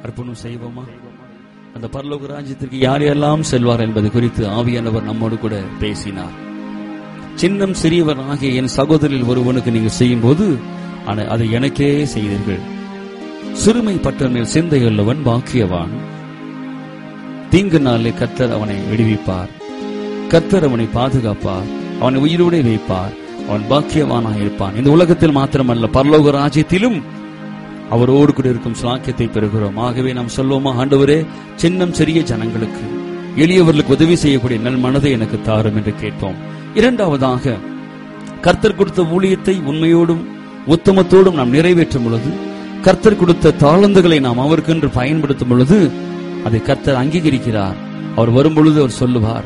அர்ப்பணம் செய்வோமா? அந்த பரலோக ராஜ்யத்திற்கு யார் யாரெல்லாம் செல்வார் என்பது குறித்து ஆவியானவர் நம்மோடு கூட பேசினார். சின்னம் சிறியவர் ஆகிய என் சகோதரில் ஒருவனுக்கு நீங்கள் செய்யும் போது அதை எனக்கே செய்தீர்கள். சிறுமைப்பட்டவனில் சிந்தையுள்ளவன் பாக்கியவான். தீங்கு நாளிலே கர்த்தர் அவனை விடுவிப்பார். கர்த்தர் அவனை பாதுகாப்பார். அவனை உயிரோடு வைப்பார். அவன் பாக்கியவானாக இருப்பான். இந்த உலகத்தில் மாத்திரமல்ல, பரலோக ராஜ்யத்திலும் அவரோடு கூட இருக்கும் சாக்கியத்தை பெறுகிறோம். ஆகவே நாம் சொல்வோமா, ஆண்டவரே, சின்னம் சிறிய ஜனங்களுக்கு, எளியவர்களுக்கு உதவி செய்யக்கூடிய நல் மனதை எனக்கு தாரும் என்று கேட்போம். இரண்டாவதாக, கர்த்தர் கொடுத்த ஊழியத்தை உண்மையோடும் உத்தமத்தோடும் நாம் நிறைவேற்றும் பொழுது, கர்த்தர் கொடுத்த தாளந்துகளை நாம் அவருக்கென்று பயன்படுத்தும் பொழுது அதை கர்த்தர் அங்கீகரிக்கிறார். அவர் வரும்பொழுது அவர் சொல்லுவார்,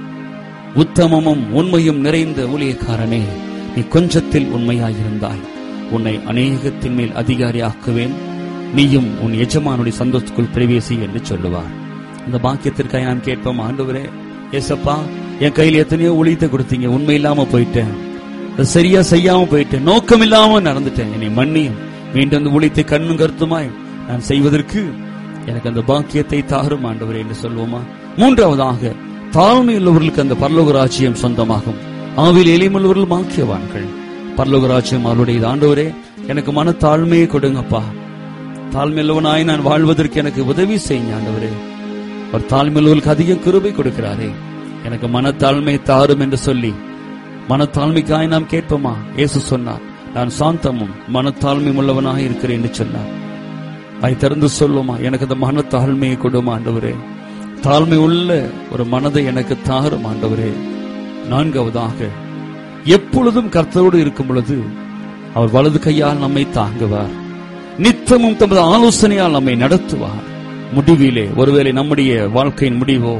உத்தமமும் உண்மையும் நிறைந்த ஊழியக்காரனே, நீ கொஞ்சத்தில் உண்மையாயிருந்தாய், உன்னை அநேகத்தின் மேல் அதிகாரியாக்குவேன், நீயும் உன் எஜமானுடைய சந்தோஷத்துக்குள் பிரவேசி என்று சொல்லுவார். அந்த பாக்கியத்திற்காக நாம் கேட்போம், ஆண்டவரே, ஏசப்பா, என் கையில் எத்தனையோ ஊழியத்தை கொடுத்தீங்க, உண்மை இல்லாம போயிட்டேன், சரியா செய்யாம போயிட்டேன், நோக்கம் இல்லாம நடந்துட்டேன், என்னை மன்னியும், மீண்டும் அந்த ஊழியத்தை கண்ணும் கருத்துமாய் நான் செய்வதற்கு எனக்கு அந்த பாக்கியத்தை தாரும் ஆண்டவரே என்று சொல்வோமா? மூன்றாவதாக, தாழ்மை உள்ளவர்களுக்கு அந்த பரலோக ராஜ்யம் சொந்தமாகும். ஆவில் எளிமையுள்ளவர்கள் பாக்கியவான்கள், பரலோக ராஜ்யம் அவருடைய. ஆண்டவரே, எனக்கு மன தாழ்மையை கொடுங்கப்பா, தாழ்மையுள்ளவனாய் நான் வாழ்வதற்கு எனக்கு உதவி செய்யுங்க ஆண்டவரே. அவர் தாழ்மையுள்ளவர்களுக்கு அதிக கிருபை கொடுக்கிறாரே, எனக்கு மனத்தாழ்மை தாரும் என்று சொல்லி மனத்தாழ்மைக்காய் நாம் கேட்போமா? இயேசு சொன்னார், நான் சாந்தமும் மனத்தாழ்மையும் உள்ளவனாக இருக்கிறேன் என்று சொன்னார். அதை திறந்து சொல்லுமா, எனக்கு அந்த மனத்தாழ்மையை கொடுமா ஆண்டவரே, தாழ்மை உள்ள ஒரு மனதை எனக்கு தாரும் ஆண்டவரே. நான்காவதாக, எப்பொழுதும் கர்த்தரோடு இருக்கும் பொழுது அவர் வலது கையால் நம்மை தாங்குவார், நித்தமும் தமது ஆலோசனையால் நம்மை நடத்துவார். முடிவிலே ஒருவேளை நம்முடைய வாழ்க்கையின் முடிவோ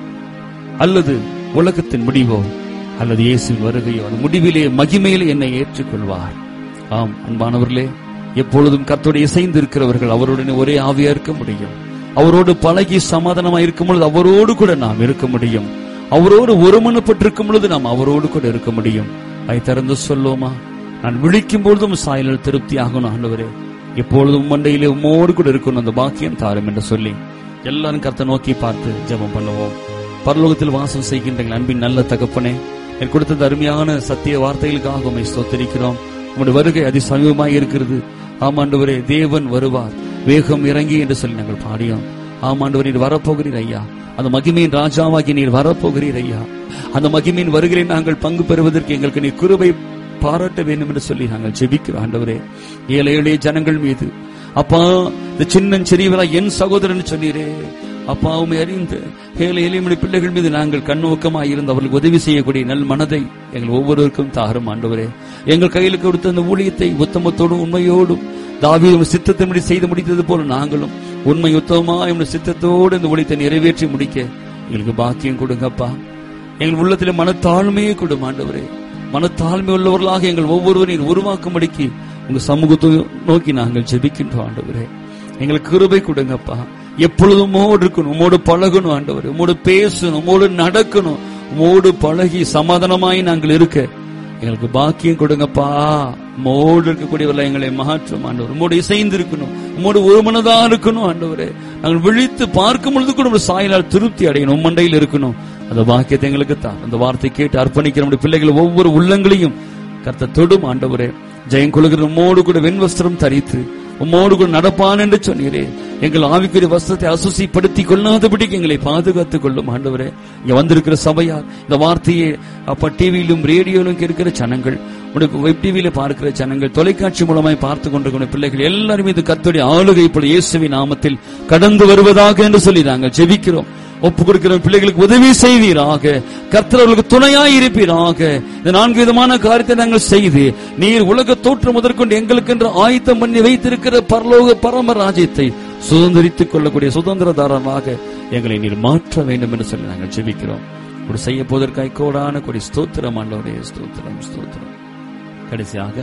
அல்லது உலகத்தின் முடிவோ அல்லது இயேசுவின் வருகையோ, அந்த முடிவிலே மகிமையிலே என்னை ஏற்றுக்கொள்வார். ஆம் அன்பானவர்களே, எப்பொழுதும் கர்த்தரோடு இசைந்து இருக்கிறவர்கள் அவருடன் ஒரே ஆவியா இருக்க முடியும். அவரோடு பழகி சமாதானமாக இருக்கும் பொழுது அவரோடு கூட நாம் இருக்க முடியும். அவரோடு ஒருமனப்பட்டிருக்கும் பொழுது நாம் அவரோடு கூட இருக்க முடியும். அதை திறந்து சொல்லுவோமா? நான் விழிக்கும் பொழுதும் சாயலில் திருப்தி ஆகணும் ஆண்டவரே, எப்பொழுதும் மண்டையிலே உம்மோடு கூட இருக்கணும், அந்த பாக்கியம் தாரும் என்று சொல்லி எல்லாரும் கர்த்தரை நோக்கி பார்த்து ஜெபம் பண்ணுவோம். பரலோகத்தில் வாசம் செய்கின்ற அன்பின் நல்ல தகப்பனே, என் கொடுத்த அருமையான சத்திய வார்த்தைகளுக்காக உம்மை ஸ்தோத்திரிக்கிறோம். உம்முடைய வருகை அதி சமீபமாக இருக்கிறது. ஆமாண்டவரே, தேவன் வருவார், வேகம் இறங்கி என்று சொல்லி நாங்கள் பாடியோம். ஆமாண்டவர், நீர் வரப்போகிறீர் ஐயா, அந்த மகிமையின் ராஜாவாகி நீர் வரப்போகிறீர் ஐயா. அந்த மகிமையின் வருகிறேன் நாங்கள் பங்கு பெறுவதற்கு எங்களுக்கு நீர் கிருபை பாராட்ட வேண்டும் என்று சொல்லி நாங்கள் ஜெபிக்கிறோம் ஆண்டவரே. ஏழை எளிய ஜனங்கள் மீது அப்பா, இந்த சின்ன சிறியவரா என் சகோதரன் சொன்னீரே அப்பா, உம்மை அறிந்த ஏழை எளிய பிள்ளைகள் மீது நாங்கள் கண்ணோக்கமாக இருந்து அவர்களுக்கு உதவி செய்யக்கூடிய நல் மனதை எங்கள் ஒவ்வொருவருக்கும் தாரும் ஆண்டவரே. எங்கள் கையில் கொடுத்த அந்த ஊழியத்தை உத்தமத்தோடும் உண்மையோடும் தாவீது சித்தத்தின்படி செய்து முடித்தது போல நாங்களும் உண்மை உத்தமமாக சித்தத்தோடு இந்த ஊழியத்தை நிறைவேற்றி முடிக்க எங்களுக்கு பாக்கியம் கொடுங்கப்பா. எங்கள் உள்ளத்தில் மனத்தாழ்மையை கொடும் ஆண்டவரே. மனத்தாழ்மை உள்ளவர்களாக எங்கள் ஒவ்வொருவரையும் உருவாக்கும்படிக்கு உங்க சமூகத்தை நோக்கி நாங்கள் ஜெபிக்கின்றோம் ஆண்டவரே. எங்களுக்கு கிருபை கொடுங்கப்பா. எப்பொழுதும் உம்மோடு இருக்கணும், உம்மோடு பழகணும் ஆண்டவரே, உம்மோடு பேசணும், உம்மோடு நடக்கணும், உம்மோடு பழகி சமாதானமாய் நாங்கள் இருக்க எங்களுக்கு பாக்கியம் கொடுங்கப்பா. உம்மோடு இருக்கக்கூடியவர்கள் எங்களை மாற்றும் ஆண்டவர். உம்மோடு இசைந்து இருக்கணும், உம்மோடு ஒரு மனதா இருக்கணும் ஆண்டவரே. நாங்கள் விழித்து பார்க்கும் பொழுது கூட சாயலால் திருப்தி அடையணும், உம்மண்டையில் இருக்கணும். அந்த பாக்கியத்தை எங்களுக்கு தான். அந்த வார்த்தை கேட்டு அர்ப்பணிக்கிற நம்முடைய பிள்ளைகள் ஒவ்வொரு உள்ளங்களையும் கர்த்தர் தொடும் ஆண்டவரே. ஜெயம் கொள்கிற உம்மோடு கூட வெண்வஸ்திரம் தரித்து உம்மோடு கூட நடப்பான் என்று சொன்னீரே. எங்கள் ஆவிக்குரிய வஸ்திரத்தை அசுசிப்படுத்தி கொள்ளாதபடிக்கு எங்களை பாதுகாத்துக் கொள்ளும் ஆண்டவரே. இங்க வந்திருக்கிற சபையார் இந்த வார்த்தையை அப்ப டிவியிலும் ரேடியோலும் இருக்கிற ஜனங்கள், வெப் டிவியில பார்க்கிற ஜனங்கள், தொலைக்காட்சி மூலமாய் பார்த்து கொண்டிருக்கிற பிள்ளைகள் எல்லாரும் இது கர்த்தருடைய ஆளுகை இப்பொழுது இயேசுவின் நாமத்தில் கடந்து வருவதாக என்று சொல்லி நாங்கள் ஜெபிக்கிறோம். ஒப்பு கொடுக்கிற பிள்ளைகளுக்கு உதவி செய்வீராக, கர்த்தர் அவர்களுக்கு துணையாய் இருப்பீராக. இந்த 4 விதமான காரியத்தை நாங்கள் செய்து நீர் உலக தோற்றம் முதற்கொண்டு எங்களுக்கு என்று ஆயத்தம் பண்ணி வைத்திருக்கிற பரலோக பரம ராஜ்யத்தை சுதந்திரித்துக் கொள்ளக்கூடிய சுதந்திரதாரமாக எங்களை நீர் மாற்ற வேண்டும் என்று சொல்லி நாங்கள் ஜெபிக்கிறோம். ஒரு செய்ய போவதற்காய் கோடான கொடி ஸ்தோத்திரம் ஆண்டவரே, ஸ்தோத்திரம் ஸ்தோத்திரம். கடைசியாக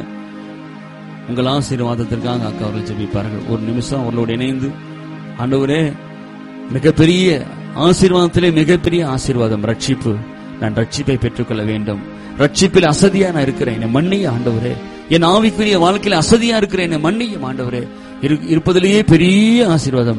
உங்கள் ஆசீர்வாதத்திற்காக அக்கா அவர்கள் ஜெபிப்பார்கள். ஒரு நிமிஷம் அவர்களோடு இணைந்து, ஆண்டவரே, மிகப்பெரிய ஆசீர்வாதத்திலே மிகப்பெரிய ஆசீர்வாதம் ரட்சிப்பு. நான் ரட்சிப்பை பெற்றுக்கொள்ள வேண்டும். ரட்சிப்பில் அசதியா நான் இருக்கிறேன், என்னை மன்னிய ஆண்டவரே. என் ஆவிக்குரிய வாழ்க்கையில அசதியா இருக்கிறேன், என்னை மன்னியும் ஆண்டவரே. இருப்பதிலேயே பெரிய ஆசீர்வாதம்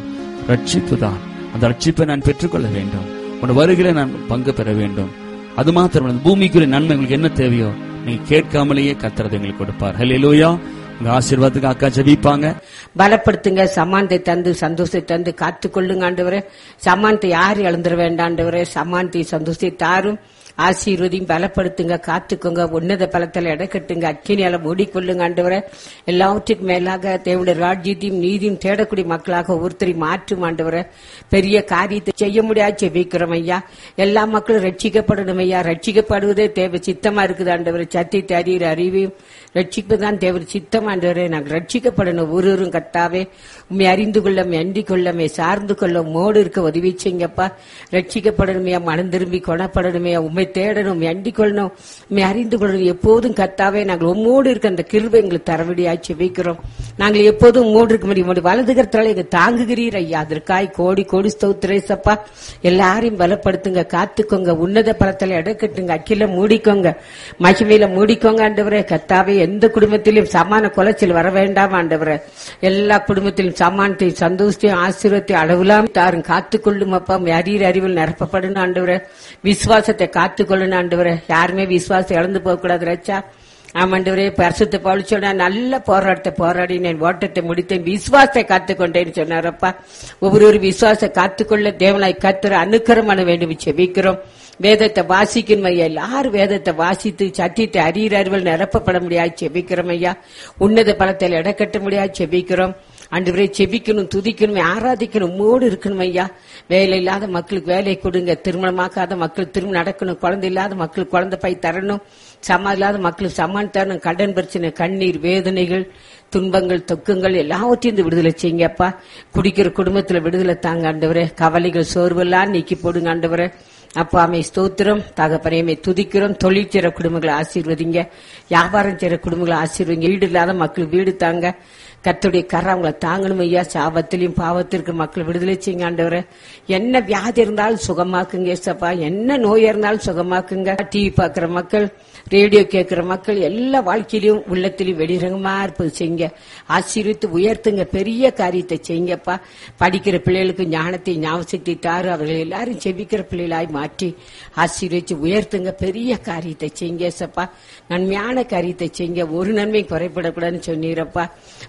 ரட்சிப்பு தான். அந்த ரட்சிப்பை நான் பெற்றுக்கொள்ள வேண்டும். உன் வருகையில நான் பங்கு பெற வேண்டும். அது மாத்திரம் பூமிக்குரிய நன்மை உங்களுக்கு என்ன தேவையோ நீங்க கேட்காமலேயே கர்த்தர் எங்களுக்கு கொடுப்பார். ஹல்லேலூயா. உங்க ஆசீர்வாதத்துக்கு அக்கா ஜெபிப்பாங்க. பலப்படுத்துங்க, சமானத்தை தந்து சந்தோஷத்தை தந்து காத்துக்கொள்ளுங்க ஆண்டவரே. சமானத்தை யாரும் இழந்துட வேண்டாம் ஆண்டவரே. சமானத்தை சந்தோஷத்தை தாரும், ஆசீர்வதியும், பலப்படுத்துங்க, காத்துக்கோங்க, உன்னத பலத்தில் இடக்கட்டுங்க, அக்கினியால மூடிக்கொள்ளுங்க ஆண்டவரே. எல்லாவற்றுக்கும் மேலாக தேவனுடைய ராஜ்யத்தையும் நீதியும் தேடக்கூடிய மக்களாக ஒருத்தரையும் மாற்றும் ஆண்டவரே. பெரிய காரியத்தை செய்ய முடியாது ஜெபிக்கிறோம் ஐயா. எல்லா மக்களும் ரட்சிக்கப்படணும் ஐயா. ரட்சிக்கப்படுவதே தேவை சித்தமா இருக்குது ஆண்டவரே. சத்தியத்தை அறிகிற அறிவையும் ரட்சிப்புதான் தேவன் சித்தம் ஆண்டவரே. நாங்கள் ரட்சிக்கப்படணும். ஒருவரும் கர்த்தாவே உண்மை அறிந்து கொள்ள, அண்டிக் கொள்ள, சார்ந்து கொள்ள மோடு இருக்க உதவி செய்யுங்கப்பா. ரட்சிக்கப்படணுமையா, மனம் திரும்பி கொணப்படணுமையா, உண்மை தேடணும், அண்டிக் கொள்ளணும், உண்மை அறிந்து கொள்ளணும். எப்போதும் கர்த்தாவே நாங்கள் உம்மோடு இருக்க அந்த கிருபை எங்களுக்கு தரவடியாச்சு வைக்கிறோம். நாங்கள் எப்போதும் உம்மோடு இருக்க முடியும். வலதுகரத்தால எங்க தாங்குகிறீர் ஐயா. அதற்காய் கோடி கோடி ஸ்தோத்திரேசப்பா. எல்லாரையும் பலப்படுத்துங்க, காத்துக்கோங்க, உன்னத பலத்தில் இடக்கட்டுங்க, அக்கில மூடிக்கோங்க, மகிமையில மூடிக்கோங்க ஆண்டவரே. கர்த்தாவே எந்த குடும்பத்திலும் சமான கொலைச்சல் வர வேண்டாம் ஆண்டவரே. எல்லா குடும்பத்திலும் சமானத்தையும் சந்தோஷத்தையும் ஆசீர்வாதத்தையும் அளவிலாம் தாரும். காத்துக்கொள்ளும் அப்பா. அறிகிற அறிவில் நிரப்பப்படணும் ஆண்டவரே. விசுவாசத்தை காத்துக்கொள்ளணும் ஆண்டவரே. யாருமே விசுவாசம் இழந்து போக கூடாது ரச்சா. ஆமாண்டவரே, பரிசுத்த பவுல் சொன்னா நல்ல போராட்டத்தை போராடினேன், ஓட்டத்தை முடித்தேன், விசுவாசத்தை காத்துக்கொண்டேன்னு சொன்னாரப்பா. ஒவ்வொரு விசுவாசத்தை காத்துக்கொள்ள தேவனாய் கர்த்தர் அனுக்கிரகம் பண்ண வேண்டும் செபிக்கிறோம். வேதத்தை வாசிக்கணும் ஐயா. எல்லாரும் வேதத்தை வாசித்து சத்தியத்தை அறிகிற அறிவில் நிரப்பப்பட முடியாது செபிக்கிறோம் ஐயா. உன்னத பலத்தில் இடக்கட்ட முடியாது செபிக்கிறோம் ஆண்டவரே. செபிக்கணும், துதிக்கணும், ஆராதிக்கணும், மூடு இருக்கணும் ஐயா. வேலை இல்லாத மக்களுக்கு வேலை கொடுங்க, திருமணமாக்காத மக்களுக்கு திருமணம் நடக்கணும், குழந்தை இல்லாத மக்களுக்கு குழந்தை பை தரணும், சமான் இல்லாத மக்களுக்கு சமான் தரணும். கடன் பிரச்சனை, கண்ணீர், வேதனைகள், துன்பங்கள், தொக்குங்கள் எல்லாவற்றையும் விடுதலை செய்யுங்கப்பா. குடிக்கிற குடும்பத்துல விடுதலை தாங்க ஆண்டவரே. கவலைகள், சோர்வெல்லாம் நீக்கி போடுங்க ஆண்டவரே. அப்பாமை ஸ்தோத்திரம், தகப்பனையுமே துதிக்கிறோம். தொழில் செய்ற குடும்பங்களை ஆசீர்வதிங்க, வியாபாரம் செய்ற குடும்பங்களை ஆசீர்வதிங்க. வீடு இல்லாத மக்கள் வீடு தாங்க, கர்த்தருடைய கரை அவங்களை தாங்கணும் ஐயா. சாபத்திலையும் பாவத்திற்கு மக்கள் விடுதலை செய்யுங்க ஆண்டவரே. என்ன வியாதி இருந்தாலும் சுகமாக்குங்க ஏசப்பா. என்ன நோய் இருந்தாலும் சுகமாக்குங்க. டிவி பாக்குற மக்கள், ரேடியோ கேட்கிற மக்கள் எல்லா வாழ்க்கையிலும் உள்ளத்திலும் வெளிரங்கமா இருப்பது செய்யுங்க. ஆசீர்வித்து உயர்த்துங்க, பெரிய காரியத்தை செய்யுங்கப்பா. படிக்கிற பிள்ளைகளுக்கு ஞானத்தை ஞாபகத்தை தாரு. அவர்கள் எல்லாரும் செபிக்கிற பிள்ளைகளாய் மாற்றி ஆசீர்வதிச்சு உயர்த்துங்க. பெரிய காரியத்தை செய்யுங்க ஏசப்பா. நன்மையான காரியத்தை செய்யுங்க. ஒரு நன்மை குறைபடக்கூடாதுன்னு சொன்னீரப்பா.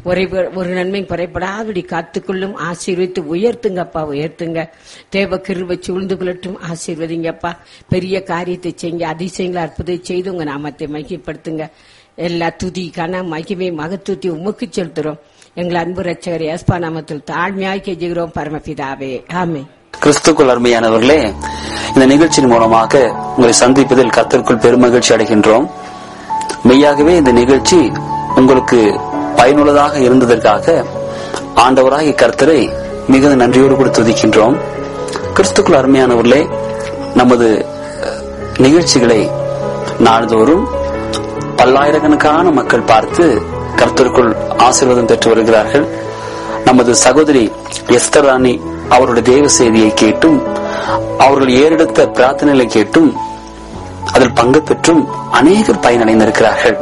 ஒரு நன்மை குறைபடாதபடி காத்துக்கொள்ளும். ஆசீர்வதித்து உயர்த்துங்கப்பா, உயர்த்துங்க. தேவ கிருபை சூழ்ந்து கொள்ளட்டும். ஆசீர்வதிங்கப்பா. பெரிய காரியத்தை செய்யுங்க. அதிசயங்களை அற்புதத்தை செய்து உங்க நாமத்தை மகிமைப்படுத்துங்க. எல்லா துதி கன மகிமை மகத்துவத்தை உமக்கு செலுத்துறோம். எங்கள் அன்பு ரட்சகர் இயேசுவின் நாமத்தில் தாழ்மையாய் கெஞ்சுகிறோம் பரமபிதாவே, ஆமென். கிறிஸ்துக்குள் அருமையானவர்களே, இந்த நிகழ்ச்சியின் மூலமாக உங்களை சந்திப்பதில் கர்த்தருக்குள் பெருமகிழ்ச்சி அடைகின்றோம். மெய்யாகவே இந்த நிகழ்ச்சி உங்களுக்கு பயனுள்ளதாக இருந்ததற்காக ஆண்டவராகிய கர்த்தரை மிகுந்த நன்றியோடு கூட துதிக்கின்றோம். கிறிஸ்துக்குள் அருமையானவர்களே, நமது நிகழ்ச்சிகளை நாள்தோறும் பல்லாயிரக்கணக்கான மக்கள் பார்த்து கர்த்தருக்குள் ஆசீர்வாதம் பெற்று வருகிறார்கள். நமது சகோதரி எஸ்தர் ராணி அவருடைய தேவ செய்தியை கேட்டும், அவர்கள் ஏறெடுத்த பிரார்த்தனைகளை கேட்டும், அதில் பங்கு பெற்றும் அநேகர் பயனடைந்திருக்கிறார்கள்.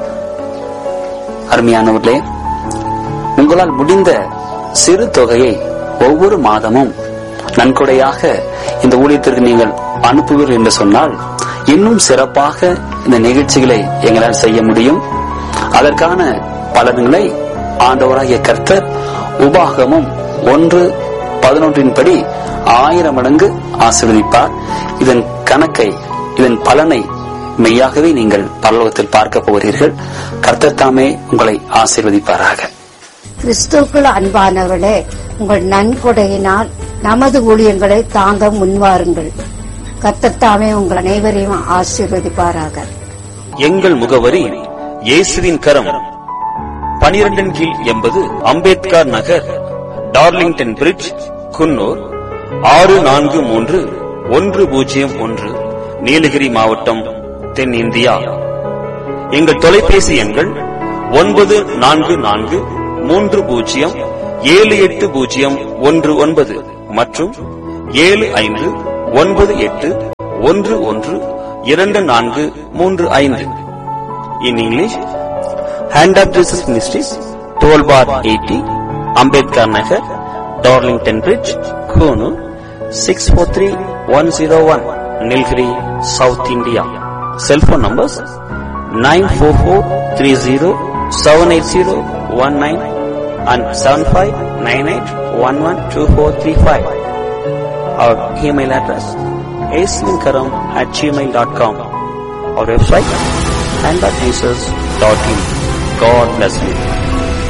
அருமையானவர்களே, உங்களால் முடிந்த சிறு தொகையை ஒவ்வொரு மாதமும் நன்கொடையாக இந்த ஊழியத்திற்கு நீங்கள் அனுப்புவீர்கள் என்று சொன்னால் இன்னும் சிறப்பாக இந்த நிகழ்ச்சிகளை எங்களால் செய்ய முடியும். அதற்கான பலன்களை ஆண்டவராகிய கர்த்தர் உபாகமம் 1:11 படி 1000 மடங்கு ஆசீர்வதிப்பார். இதன் கணக்கை, இதன் பலனை மெய்யாகவே நீங்கள் பரலோகத்தில் பார்க்க போகிறீர்கள். கர்த்தர் தாமே உங்களை ஆசீர்வதிப்பாராக. கிறிஸ்துவுக்குள் அன்பானவர்களே, உங்கள் நன்கொடையினால் நமது ஊழியங்களை தாங்க முன்வாருங்கள். கர்த்தர் தாமே உங்கள் அனைவரையும் ஆசீர்வதிப்பாராக. எங்கள் முகவரி இயேசுவின் கரம், 12 கீழ் 80 அம்பேத்கர் நகர், டார்லிங்டன் பிரிட்ஜ், குன்னூர் 643101, நீலகிரி மாவட்டம், தென் இந்தியா. எங்கள் தொலைபேசி எண்கள் 9443078019 மற்றும் 7598112435. In English, Hand of Jesus Ministries, 12/80, Ambedkar Nagar, Darlington Bridge, Kunu, 643-101, Nilgiri, South India. Cell phone numbers 94430-78019 and 7598112435. Our email address asminkaram@gmail.com. Our website and@jesus.in. God bless you.